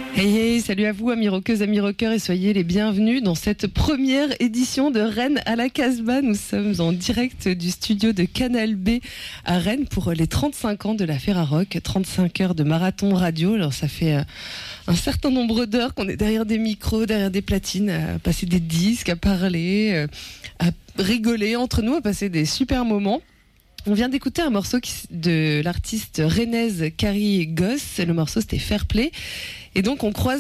Hey hey, salut à vous amis rockeuses, amis rockeurs et soyez les bienvenus dans cette première édition de Rennes à la Casbah. Nous sommes en direct du studio de Canal B à Rennes pour les 35 ans de la Ferrarock, 35 heures de marathon radio. Alors ça fait un certain nombre d'heures qu'on est derrière des micros, derrière des platines, à passer des disques, à parler, à rigoler entre nous, à passer des super moments. On vient d'écouter un morceau de l'artiste rennaise Carrie Goss. Le morceau c'était Fair Play. Et donc on croise